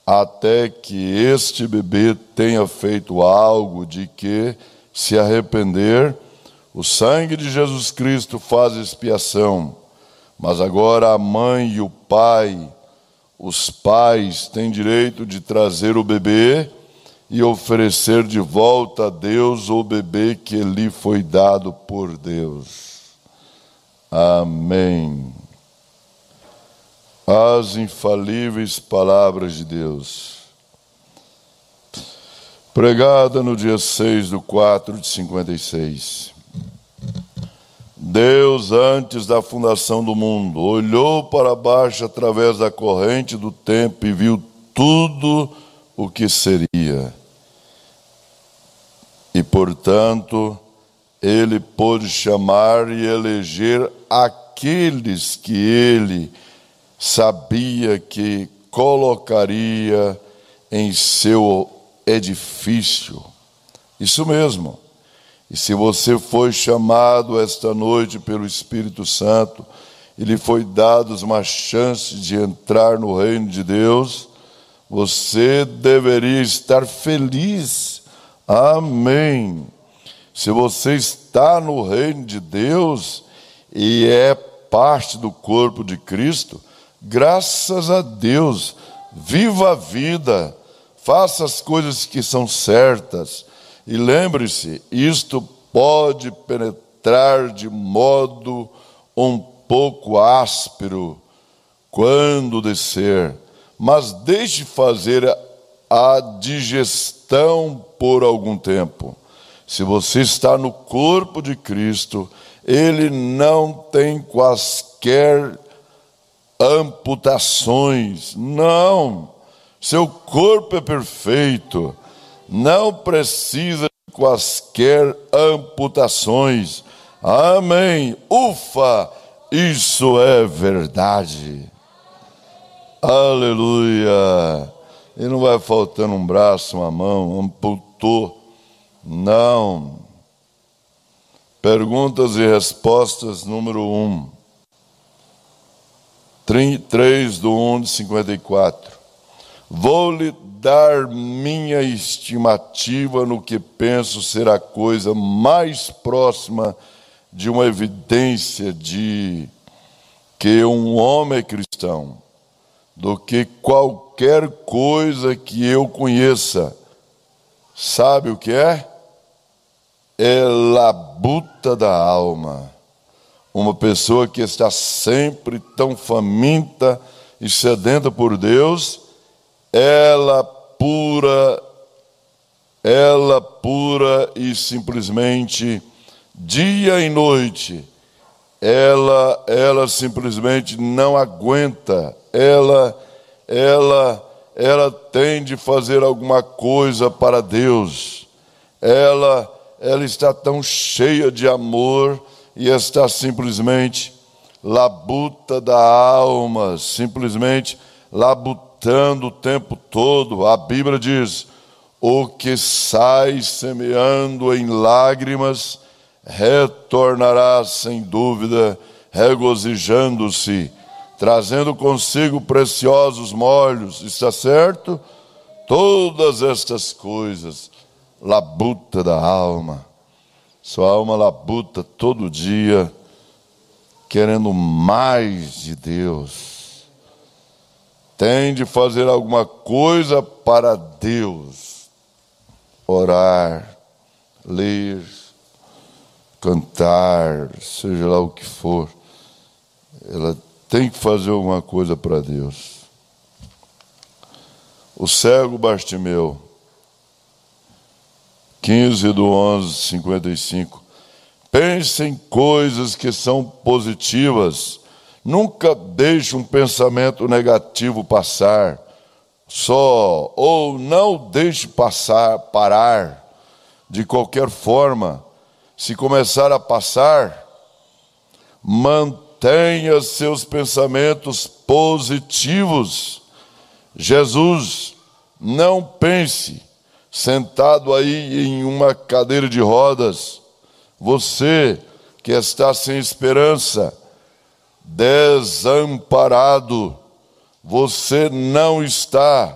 até que este bebê tenha feito algo de que se arrepender. O sangue de Jesus Cristo faz expiação, mas agora a mãe e o pai, os pais, têm direito de trazer o bebê e oferecer de volta a Deus o bebê que lhe foi dado por Deus. Amém. As infalíveis palavras de Deus. Pregada no dia 6/4/56. Deus, antes da fundação do mundo, olhou para baixo através da corrente do tempo e viu tudo o que seria. E, portanto, ele pôde chamar e eleger aqueles que ele sabia que colocaria em seu edifício. Isso mesmo. E se você foi chamado esta noite pelo Espírito Santo, e lhe foi dado uma chance de entrar no reino de Deus, você deveria estar feliz. Amém. Se você está no reino de Deus e é parte do corpo de Cristo, graças a Deus, viva a vida, faça as coisas que são certas. E lembre-se, isto pode penetrar de modo um pouco áspero quando descer, mas deixe fazer a digestão por algum tempo. Se você está no corpo de Cristo, ele não tem quaisquer amputações. Não, seu corpo é perfeito. Não precisa de quaisquer amputações. Amém. Ufa, isso é verdade. Aleluia. E não vai faltando um braço, uma mão, amputou. Não. Perguntas e respostas, número 1. 3/1/54. Vou-lhe dar minha estimativa no que penso ser a coisa mais próxima de uma evidência de que um homem é cristão, do que qualquer coisa que eu conheça. Sabe o que é? É labuta da alma. Uma pessoa que está sempre tão faminta e sedenta por Deus, ela pura e simplesmente, dia e noite, ela simplesmente não aguenta. Ela tem de fazer alguma coisa para Deus. Ela está tão cheia de amor e está simplesmente labuta da alma, simplesmente labutando o tempo todo. A Bíblia diz: o que sai semeando em lágrimas, retornará sem dúvida, regozijando-se, trazendo consigo preciosos molhos. Está certo? Todas estas coisas, labuta da alma. Sua alma labuta todo dia, querendo mais de Deus. Tem de fazer alguma coisa para Deus. Orar, ler, cantar, seja lá o que for. Ela tem que fazer alguma coisa para Deus. O cego Bartimeu, 15/11/55. Pense em coisas que são positivas. Nunca deixe um pensamento negativo passar. Ou não deixe parar. De qualquer forma, se começar a passar, mantenha seus pensamentos positivos. Jesus, não pense sentado aí em uma cadeira de rodas. Você que está sem esperança, desamparado, você não está